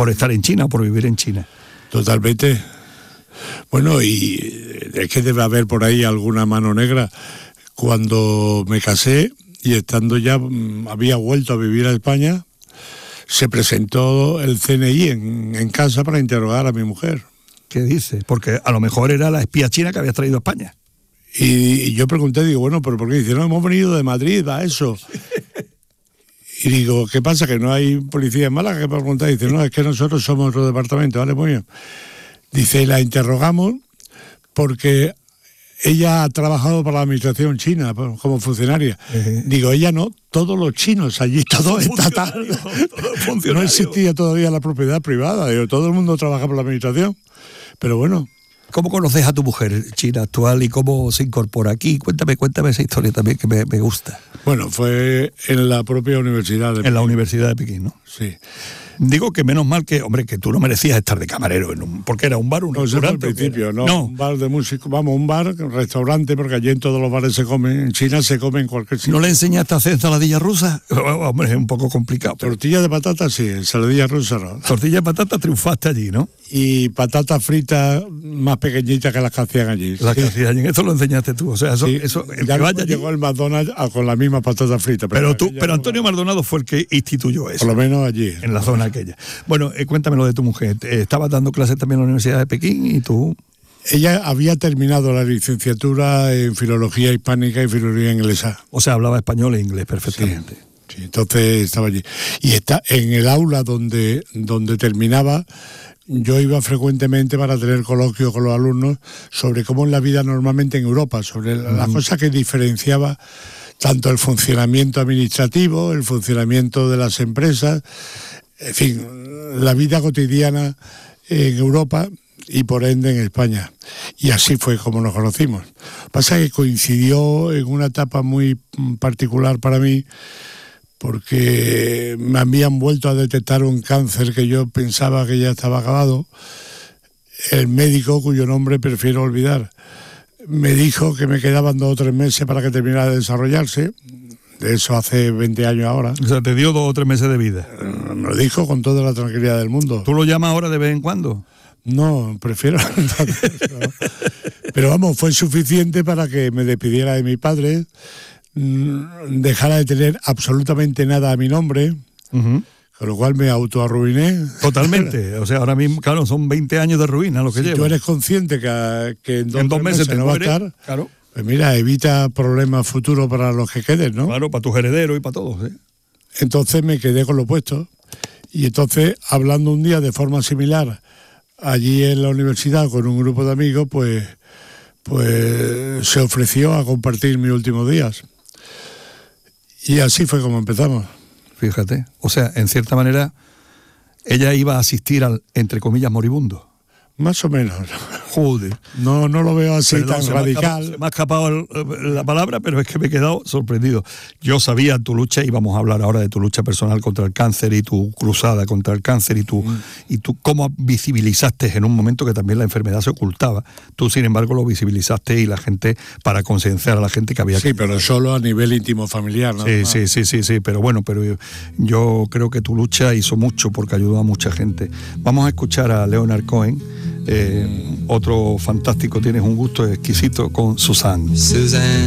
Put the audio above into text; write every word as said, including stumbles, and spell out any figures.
por estar en China o por vivir en China. Totalmente. Bueno, y es que debe haber por ahí alguna mano negra. Cuando me casé y estando ya, había vuelto a vivir a España, se presentó el C N I en, en casa para interrogar a mi mujer. ¿Qué dices? Porque a lo mejor era la espía china que habías traído a España. Y, y yo pregunté, digo, bueno, ¿pero por qué? Dice, no, hemos venido de Madrid a eso. Y digo, ¿qué pasa? ¿Que no hay policía en Málaga? ¿Qué preguntar? Dice, no, es que nosotros somos otro departamento. Vale, muy bien. Dice, la interrogamos porque ella ha trabajado para la administración china como funcionaria. Uh-huh. Digo, ella no, todos los chinos allí, todo estatal. Todo no existía todavía la propiedad privada. Digo, todo el mundo trabaja por la administración. Pero bueno. ¿Cómo conoces a tu mujer china actual y cómo se incorpora aquí? Cuéntame, cuéntame esa historia también que me, me gusta. Bueno, fue en la propia universidad de Pekín. En la Universidad de Pekín, ¿no? Sí. Digo que menos mal que, hombre, que tú no merecías estar de camarero, en un, porque era un bar, un no, restaurante. Al principio, no, no, un bar de música, vamos, un bar, un restaurante, porque allí en todos los bares se comen, en China se come en cualquier sitio. ¿No le enseñaste a hacer ensaladilla rusa? Oh, hombre, es un poco complicado. Pero... Tortilla de patata, sí, ensaladilla rusa no. Tortilla de patata triunfaste allí, ¿no? Y patatas fritas más pequeñitas que las que hacían allí. Las sí. que hacían allí, eso lo enseñaste tú, o sea, eso... Sí. eso el ya que llegó el McDonald's con las mismas patatas fritas. Pero, pero, tú, pero Antonio Maldonado fue el que instituyó eso. Por lo menos allí. En la zona aquella. Bueno, eh, cuéntame lo de tu mujer. Estabas dando clases también en la Universidad de Pekín y tú... Ella había terminado la licenciatura en Filología Hispánica y Filología Inglesa. O sea, hablaba español e inglés perfectamente. Sí, sí, entonces estaba allí. Y está en el aula donde, donde terminaba, yo iba frecuentemente para tener coloquios con los alumnos sobre cómo es la vida normalmente en Europa, sobre mm. las cosas que diferenciaba tanto el funcionamiento administrativo, el funcionamiento de las empresas, en fin, la vida cotidiana en Europa y por ende en España. Y así fue como nos conocimos. Pasa que coincidió en una etapa muy particular para mí, porque me habían vuelto a detectar un cáncer que yo pensaba que ya estaba acabado. El médico, cuyo nombre prefiero olvidar, me dijo que me quedaban dos o tres meses para que terminara de desarrollarse. De eso hace veinte años ahora. O sea, te dio dos o tres meses de vida. Me lo dijo con toda la tranquilidad del mundo. ¿Tú lo llamas ahora de vez en cuando? No, prefiero... Pero vamos, fue suficiente para que me despidiera de mi padre, dejara de tener absolutamente nada a mi nombre, uh-huh. con lo cual me autoarruiné. Totalmente, o sea, ahora mismo, claro, son veinte años de ruina lo que si lleva. Si tú eres consciente que, que en dos, en dos meses, meses te no muere, va a estar, claro. Pues mira, evita problemas futuros para los que queden, ¿no? Claro, para tus herederos y para todos, ¿eh? Entonces me quedé con lo puesto. Y entonces, hablando un día de forma similar allí en la universidad con un grupo de amigos, pues, pues se ofreció a compartir mis últimos días. Y así fue como empezamos. Fíjate, o sea, en cierta manera, ella iba a asistir al, entre comillas, moribundo. Más o menos. Joder. No, no lo veo así Perdón, tan se radical. Me se me ha escapado el, la palabra, pero es que me he quedado sorprendido. Yo sabía tu lucha, y vamos a hablar ahora de tu lucha personal contra el cáncer y tu cruzada contra el cáncer y tu, mm. y tú cómo visibilizaste en un momento que también la enfermedad se ocultaba. Tú, sin embargo, lo visibilizaste y la gente, para concienciar a la gente que había... Sí, que... pero solo a nivel íntimo familiar, ¿no? Sí, sí, sí, sí, sí, pero bueno, pero yo, yo creo que tu lucha hizo mucho porque ayudó a mucha gente. Vamos a escuchar a Leonard Cohen. Eh, otro fantástico, tienes un gusto exquisito con Suzanne. Suzanne.